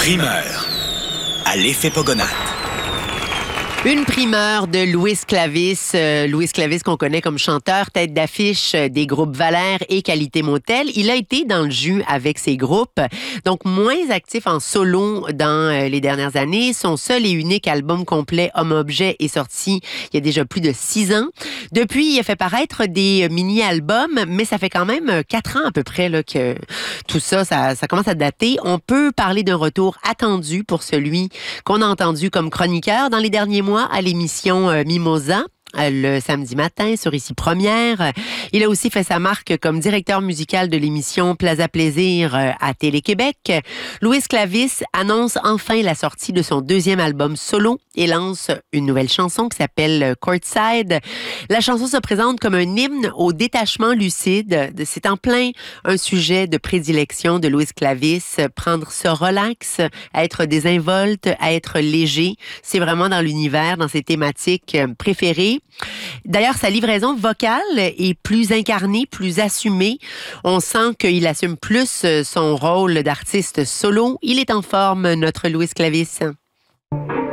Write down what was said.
Primeur à l'effet Pogonat. Une primeur de Louis Clavis. Louis Clavis qu'on connaît comme chanteur tête d'affiche des groupes Valère et Qualité Motel. Il a été dans le jus avec ses groupes, donc moins actif en solo dans les dernières années. Son seul et unique album complet Homme-Objet est sorti il y a déjà plus de 6 ans. Depuis, il a fait paraître des mini-albums, mais ça fait quand même 4 ans à peu près là, que tout ça commence à dater. On peut parler d'un retour attendu pour celui qu'on a entendu comme chroniqueur dans les derniers mois à l'émission Mimosa. Le samedi matin sur Ici Première. Il a aussi fait sa marque comme directeur musical de l'émission Plaza Plaisir à Télé-Québec. Louis Clavis annonce enfin la sortie de son 2e album solo et lance une nouvelle chanson qui s'appelle Courtside. La chanson se présente comme un hymne au détachement lucide. C'est en plein un sujet de prédilection de Louis Clavis. Prendre ça relax, à être désinvolte, à être léger. C'est vraiment dans l'univers, dans ses thématiques préférées. D'ailleurs, sa livraison vocale est plus incarnée, plus assumée. On sent qu'il assume plus son rôle d'artiste solo. Il est en forme, notre Louis Clavis.